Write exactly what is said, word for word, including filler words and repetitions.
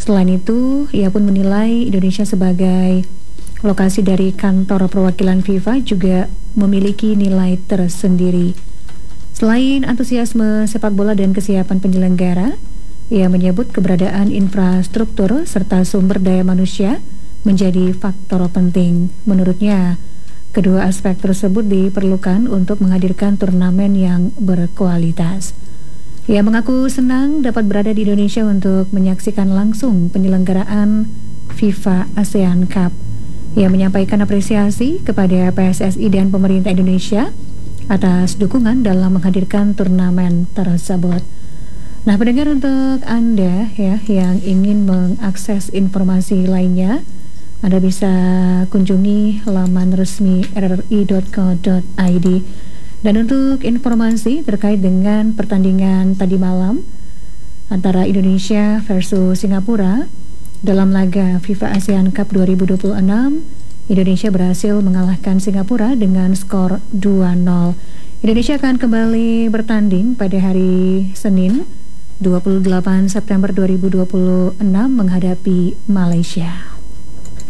Selain itu, ia pun menilai Indonesia sebagai lokasi dari kantor perwakilan FIFA juga memiliki nilai tersendiri. Selain antusiasme sepak bola dan kesiapan penyelenggara, ia menyebut keberadaan infrastruktur serta sumber daya manusia menjadi faktor penting. Menurutnya, kedua aspek tersebut diperlukan untuk menghadirkan turnamen yang berkualitas. Ia mengaku senang dapat berada di Indonesia untuk menyaksikan langsung penyelenggaraan FIFA ASEAN Cup. Ia menyampaikan apresiasi kepada P S S I dan pemerintah Indonesia atas dukungan dalam menghadirkan turnamen tersebut. Nah, pendengar, untuk Anda ya yang ingin mengakses informasi lainnya, Anda bisa kunjungi laman resmi r r i dot co dot i d. Dan untuk informasi terkait dengan pertandingan tadi malam antara Indonesia versus Singapura dalam laga FIFA ASEAN Cup dua ribu dua puluh enam, Indonesia berhasil mengalahkan Singapura dengan skor dua nol. Indonesia akan kembali bertanding pada hari Senin dua puluh delapan September dua ribu dua puluh enam menghadapi Malaysia.